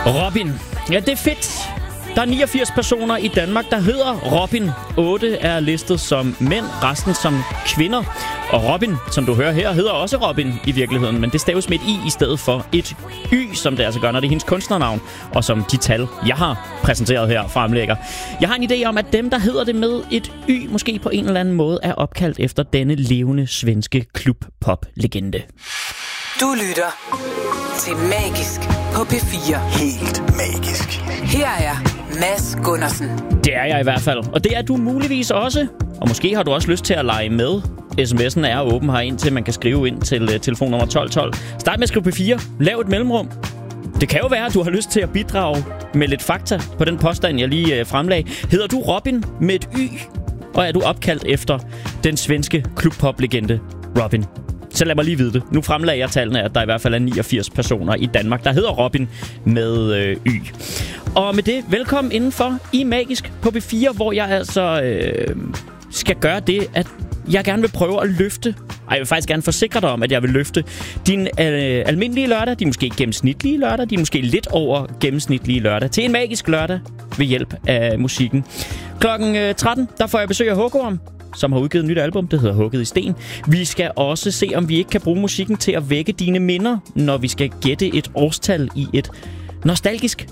Robin. Ja, det er fedt. Der er 89 personer i Danmark, der hedder Robin. 8 er listet som mænd, resten som kvinder. Og Robin, som du hører her, hedder også Robin i virkeligheden, men det staves med et i stedet for et y, som det altså gør, når det er hendes kunstnernavn, og som de tal, jeg har præsenteret her, fremlægger. Jeg har en idé om, at dem, der hedder det med et y, måske på en eller anden måde er opkaldt efter denne levende svenske klub-pop-legende. Du lytter til Magisk på P4. Helt magisk. Her er Mads Gundersen. Det er jeg i hvert fald, og det er du muligvis også. Og måske har du også lyst til at lege med. SMS'en er åben her indtil man kan skrive ind til telefonnummer 1212. Start med at skrive P4. Lav et mellemrum. Det kan jo være, at du har lyst til at bidrage med lidt fakta på den påstand, jeg lige fremlagde. Hedder du Robin med et y? Og er du opkaldt efter den svenske klubpop-legende Robin? Så lad mig lige vide det. Nu fremlagde jeg tallene, at der i hvert fald er 89 personer i Danmark, der hedder Robin med y. Og med det, velkommen indenfor i Magisk på P4, hvor jeg altså skal gøre det, at jeg gerne vil prøve at løfte. Jeg vil faktisk gerne forsikre dig om, at jeg vil løfte din almindelige lørdag, de måske gennemsnitlige lørdag, de måske lidt over gennemsnitlige lørdag, til en magisk lørdag ved hjælp af musikken. Klokken 13, der får jeg besøg af Håkon, som har udgivet et nyt album, det hedder Hugget i Sten. Vi skal også se, om vi ikke kan bruge musikken til at vække dine minder, når vi skal gætte et årstal i et nostalgisk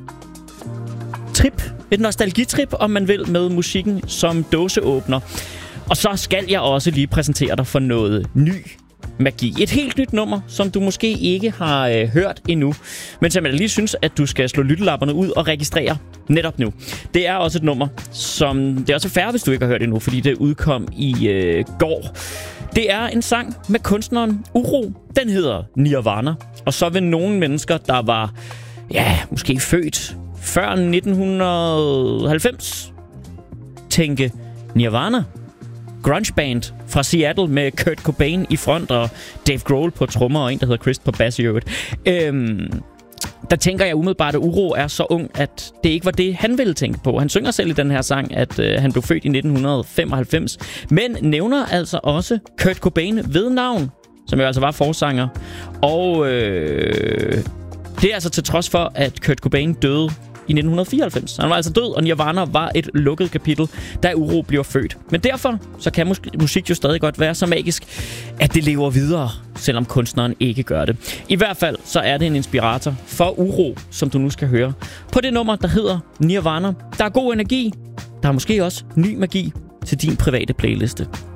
trip. Et nostalgitrip, om man vil, med musikken som dåseåbner. Og så skal jeg også lige præsentere dig for noget ny magi. Et helt nyt nummer, som du måske ikke har hørt endnu, men som jeg lige synes, at du skal slå lyttelapperne ud og registrere netop nu. Det er også et nummer, som det er også fair, hvis du ikke har hørt endnu, fordi det udkom i går. Det er en sang med kunstneren Uro. Den hedder Nirvana. Og så vil nogle mennesker, der var måske født før 1990, tænke Nirvana. Grunge-band fra Seattle med Kurt Cobain i front og Dave Grohl på trommer og en, der hedder Chris på bass i øvrigt. Der tænker jeg umiddelbart, at Uro er så ung, at det ikke var det, han ville tænke på. Han synger selv i den her sang, at han blev født i 1995, men nævner altså også Kurt Cobain ved navn, som jo altså var forsanger. Og det er altså til trods for, at Kurt Cobain døde i 1994. Han var altså død, og Nirvana var et lukket kapitel, da Uro bliver født. Men derfor så kan musik jo stadig godt være så magisk, at det lever videre, selvom kunstneren ikke gør det. I hvert fald så er det en inspirator for Uro, som du nu skal høre på det nummer, der hedder Nirvana. Der er god energi. Der er måske også ny magi til din private playliste.